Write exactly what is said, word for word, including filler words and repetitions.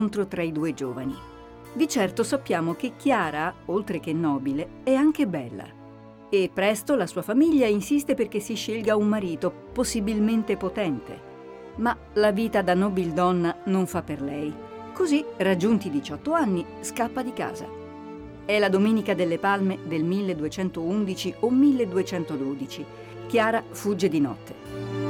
l'incontro tra i due giovani. Di certo sappiamo che Chiara, oltre che nobile, è anche bella. E presto la sua famiglia insiste perché si scelga un marito, possibilmente potente. Ma la vita da nobildonna non fa per lei. Così, raggiunti i diciotto anni, scappa di casa. È la Domenica delle Palme del milleduecentoundici o milleduecentododici. Chiara fugge di notte.